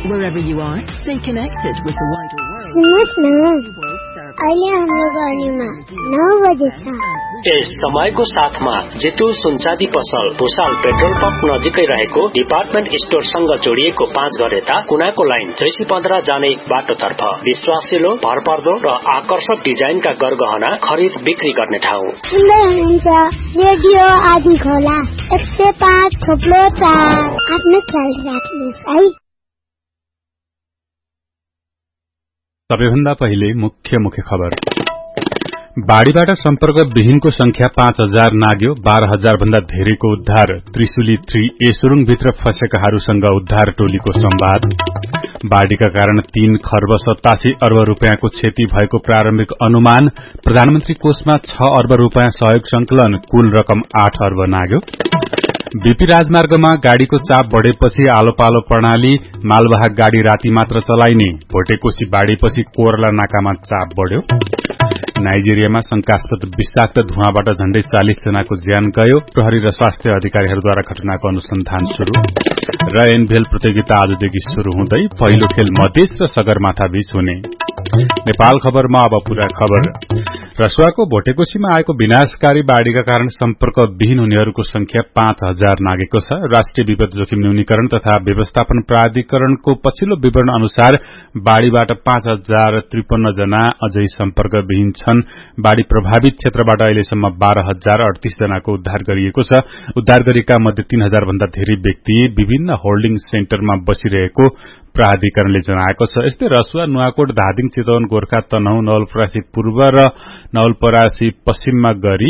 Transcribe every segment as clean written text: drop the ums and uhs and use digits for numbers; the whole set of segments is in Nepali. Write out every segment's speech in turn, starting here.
Wherever you are, stay connected with the wider world. अहिले हाम्रो घरमा 9 बजे छ। यस समयको साथमा जितु सुनचाँदी पसल भुसाल पेट्रोल पम्प नजिकै रहेको डिपार्टमेन्ट स्टोरसँग जोडिएको 5 घर यता कुनाको लाइन 315 जाने बाटोतर्फ विश्वासिलो भरपर्दो र आकर्षक डिजाइनका गरगहना खरिद बिक्री गर्ने ठाउँ। सुन्दै हुनुहुन्छ रेडियो आदि खोला 105 थोप्लो 4। आफ्नो ख्याल राख्नुहोस् है। सबैभन्दा पहिले मुख्य खबर। बाढीबाट सम्पर्क विहीनको संख्या 5000 नाग्यो। 12000 भन्दा धेरैको उद्धार। त्रिशुली 3A सुरुङभित्र फँसेकाहरूसँग उद्धार टोलीको संवाद। बाढीका कारण 3 खर्ब 87 अर्ब रुपियाँको क्षति भएको प्रारम्भिक अनुमान। प्रधानमन्त्री कोषमा 6 अर्ब रुपियाँ सहयोग संकलन। कुल रकम 8 अर्ब नाग्यो। बीपी राजमार्गमा गाड़ीको चाप बढ़ेपछि आलो पालो प्रणाली। मालवाहक गाड़ी राति मात्र चलाइने। भोटेकोशी बाढ़ीपछि कोरला नाकामा चाप बढ़्यो। नाइजेरियामा शंकास्पद विषाक्त धुवाँबाट झण्डै 40 जनाको ज्यान गयो। प्रहरी र स्वास्थ्य अधिकारीहरूद्वारा घटनाको अनुसन्धान शुरू। र एनभीएल प्रतियोगिता आजदेखि शुरू हुँदै पहिलो खेल मधेस र सगरमाथा बीच हुने। नेपाल खबरमा अब पूरा खबर। रसुवाको भोटेकोशीमा आएको विनाशकारी बाढ़ीका कारण सम्पर्क विहीन हुनेहरूको संख्या 5000 नागेको छ। राष्ट्रिय विपद जोखिम न्यूनीकरण तथा व्यवस्थापन प्राधिकरणको पछिल्लो विवरण अनुसार बाढ़ीबाट 5053 जना अझै सम्पर्क विहीन छन्। बाढ़ी प्रभावित क्षेत्रबाट अहिलेसम्म 12038 जनाको उद्धार गरिएको छ। उद्धार गरेका मध्ये 3000 भन्दा धेरै व्यक्ति विभिन्न होल्डिङ सेन्टरमा बसिरहेको प्राधिकरणले जनाएको छ। यस्तै रसुवा, नुवाकोट, धादिङ, चितवन, गोर्खा, तनहुँ, नवलपरासी पूर्व र नवलपरासी पश्चिममा गरी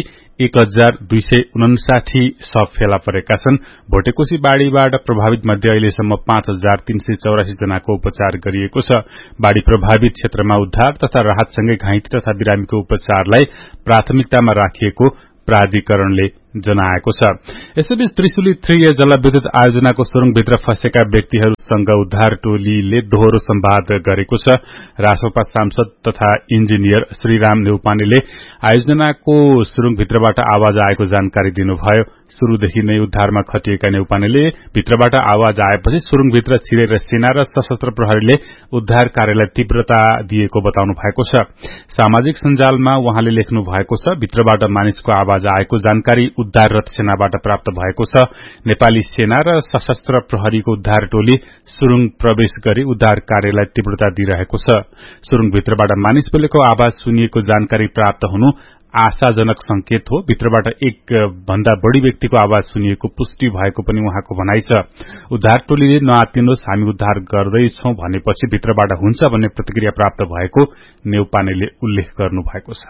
1259 शव फेला परेका छन्। भोटेकोशी बाढ़ीबाट प्रभावित मध्ये अहिलेसम्म 5384 जनाको उपचार गरिएको छ। बाढ़ी प्रभावित क्षेत्रमा उद्धार तथा राहतसँगै घाइते तथा बिरामीको उपचारलाई प्राथमिकतामा राखिएको प्राधिकरणले जनाएको छ। यसैबीच त्रिशुली 3A जलविद्युत आयोजनाको सुरुङभित्र फँसेका व्यक्तिहरूसँग उद्धार टोलीले दोहोरो संवाद गरेको छ। रासोपा सांसद तथा इन्जिनियर श्रीराम नेउपानेले आयोजनाको सुरुङभित्रबाट आवाज आएको जानकारी दिनुभयो। शुरूदेखि नै उद्धारमा खटिएका नेउपानेले भित्रबाट आवाज आएपछि सुरुङभित्र छिरेर सेना र सशस्त्र प्रहरीले उद्धार कार्यलाई तीव्रता दिएको बताउनु भएको छ। सामाजिक सञ्जालमा उहाँले लेख्नु भएको छ, भित्रबाट मानिसको आवाज आएको जानकारी उद्धाररत सेनाबाट प्राप्त भएको छ। नेपाली सेना र सशस्त्र प्रहरीको उद्धार टोली सुरुङ प्रवेश गरी उद्धार कार्यलाई तीव्रता दिइरहेको छ। सुरुङभित्रबाट मानिस बोलेको आवाज सुनिएको जानकारी प्राप्त हुनु आशाजनक संकेत हो। भित्रबाट एक भन्दा बढ़ी व्यक्तिको आवाज सुनिएको पुष्टि भएको पनि उहाँको भनाइ छ। उद्धार टोलीले नआत्तिनुहोस्, हामी उद्धार गर्दैछौं भनेपछि भित्रबाट हुन्छ भन्ने प्रतिक्रिया प्राप्त भएको नेउपानेले उल्लेख गर्नु भएको छ।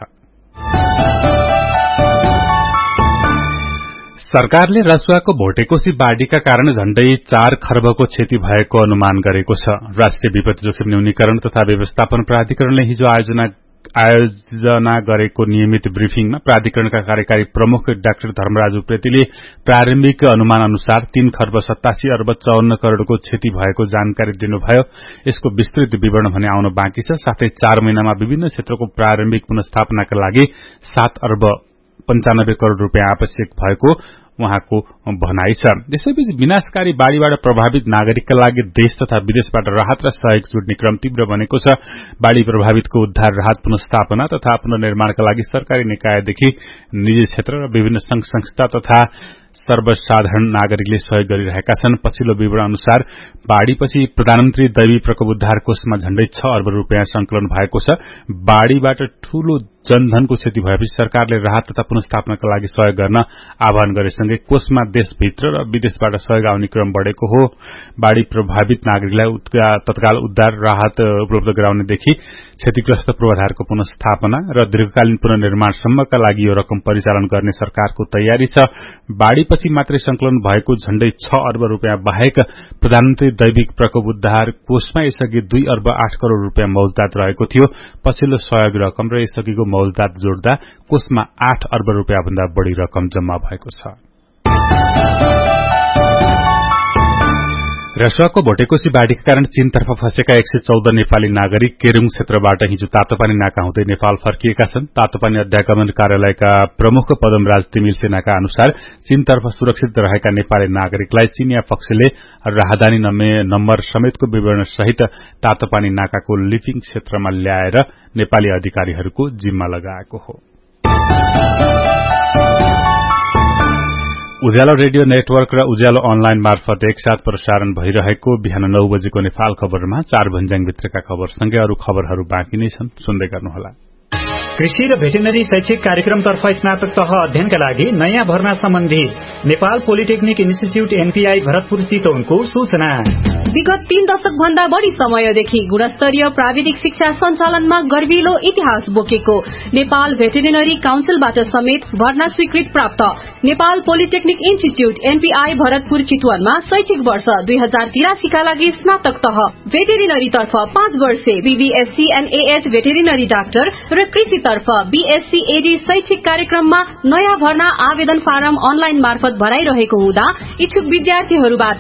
सरकारले रसुवाको भोटेकोशी बाढ़ीका कारण झण्डै 4 खर्बको क्षति भएको अनुमान गरेको छ। राष्ट्रिय विपद जोखिम न्यूनीकरण तथा व्यवस्थापन प्राधिकरणले हिजो आयोजना गरेको नियमित ब्रिफिङमा प्राधिकरणका कार्यकारी प्रमुख डाक्टर धर्मराज उप्रेतीले प्रारम्भिक अनुमान अनुसार 3 खर्ब 87 अर्ब 54 करोड़को क्षति भएको जानकारी दिनुभयो। यसको विस्तृत विवरण भने आउन बाँकी छ। साथै 4 महिनामा विभिन्न क्षेत्रको प्रारम्भिक पुनर्स्थापनाका लागि 7 अर्ब 95 करोड़ रुपियाँ आवश्यक भएको उहाँको भनाइ छ। यसैबीच विनाशकारी बाढ़ीबाट प्रभावित नागरिकका लागि देश तथा विदेशबाट राहत र सहयोग जुट्ने क्रम तीव्र बनेको छ। बाढ़ी प्रभावितको उद्धार, राहत, पुनर्स्थापना तथा पुनर्निर्माणका लागि सरकारी निकायदेखि निजी क्षेत्र र विभिन्न संघ संस्था तथा सर्वसाधारण नागरिकले सहयोग गरिरहेका छन्। पछिल्लो विवरण अनुसार बाढ़ीपछि प्रधानमन्त्री दैवी प्रकोप उद्धार कोषमा झण्डै 6 अर्ब रुपियाँ संकलन भएको छ। बाढ़ीबाट ठूलो जनधनको क्षति भएपछि सरकारले राहत तथा पुनर्स्थापनाका लागि सहयोग गर्न आह्वान गरेसँगै कोषमा देशभित्र र विदेशबाट सहयोग आउने क्रम बढ़ेको हो। बाढ़ी प्रभावित नागरिकलाई तत्काल उद्धार राहत उपलब्ध गराउनेदेखि क्षतिग्रस्त पूर्वाधारको पुनर्स्थापना र दीर्घकालीन पुनर्निर्माणसम्मका लागि यो रकम परिचालन गर्ने सरकारको तयारी छ। बाढ़ीपछि मात्रै संकलन भएको झण्डै 6 अर्ब रुपियाँ बाहेक प्रधानमन्त्री दैविक प्रकोप उद्धार कोषमा यसअघि 2 अर्ब 8 करोड़ रुपियाँ मौजदात रहेको थियो। पछिल्लो सहयोग रकम र यसअघिको मौजदात जोड्दा कोषमा 8 अर्ब रुपियाँ भन्दा बढ़ी रकम जम्मा भएको छ। रसुवाको भोटेकोशी बाढ़ीका कारण चीनतर्फ फँसेका 114 नेपाली नागरिक केरुङ क्षेत्रबाट हिजो तातोपानी नाका हुँदै नेपाल फर्किएका छन्। तातोपानी अध्यागमन कार्यालयका प्रमुख पदमराज तिमिल सेनाका अनुसार चीनतर्फ सुरक्षित रहेका नेपाली नागरिकलाई चीनिया पक्षले राहदानी नम्बर समेतको विवरण सहित तातोपानी नाकाको लिपिङ क्षेत्रमा ल्याएर नेपाली अधिकारीहरूको जिम्मा लगाएको हो। उज्यालो रेडियो नेटवर्क र उज्यालो अनलाइन मार्फत एकसाथ प्रसारण भइरहेको बिहान 9 बजेको नेपाल खबरमा 4 भन्ज्याङभित्रका खबरसँगै अरू खबरहरू बाँकी नै छन्, सुन्दै गर्नुहोला। कृषि र भेटेनरी शैक्षिक कार्यक्रमतर्फ स्नातक तह अध्ययनका लागि नयाँ भर्ना सम्बन्धी Nepal polytechnic institute NPI Bharatpur चितवनको सूचना। विगत 3 दशक भन्दा बढ़ी समयदेखि गुणस्तरीय प्राविधिक शिक्षा सञ्चालनमा गर्विलो इतिहास बोकेको नेपाल भेटेरिनरी काउन्सिलबाट समेत भर्ना स्वीकृत प्राप्त Nepal polytechnic institute NPI Bharatpur चितवनमा शैक्षिक वर्ष 2083 का लागि स्नातक तह भेटेरिनरी तर्फ 5 वर्षे बीबीएससी एनएएच भेटेरिनरी डाक्टर र कृषि तर्फ बीएससी एडी शैक्षिक कार्यक्रममा नयाँ भर्ना आवेदन फारम अनलाइन मार्फत भराइरहेको हुँदा इच्छुक विद्यार्थीहरूबाट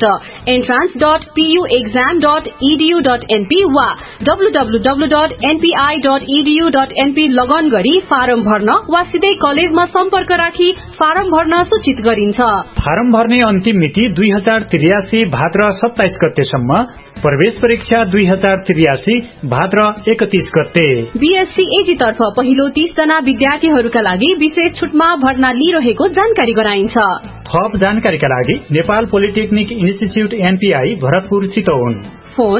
entrance.puexam.edu.np वा www.npi.edu.np लगन गरी फारम भर्न वा सिधै कलेजमा सम्पर्क राखी फारम भर्न सूचित गरिन्छ। फारम भर्ने अन्तिम मिति 2083 भाद्र 27 गतेसम्म, प्रवेश परीक्षा 2083 भाद्र 31 गते। बीएससी एजी तर्फ पहिलो 30 जना विद्यार्थीहरूका लागि विशेष छुटमा भर्ना लिइरहेको जानकारी गराइन्छ। थप जानकारीका लागि Nepal polytechnic institute NPI Bharatpur Chitwan, phone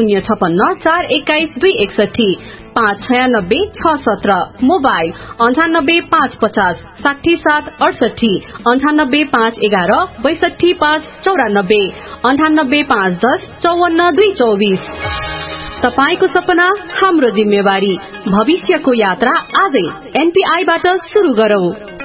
056411261 596 mobile 98550 67568 98511 62594 98510 54224। तपाईको सपना हाम्रो जिम्मेवारी, भविष्यको यात्रा आजै एनपीआईबाट सुरु गरौं।